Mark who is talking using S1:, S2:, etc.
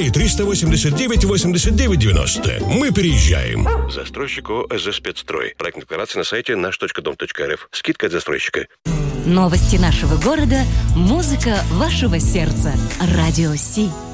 S1: Рублей 389 89 90. Мы переезжаем. Застройщик ОСЗ «Спецстрой». Проект декларации на сайте наш.дом.рф. Скидка от застройщика.
S2: Новости нашего города, музыка вашего сердца. Радио Си.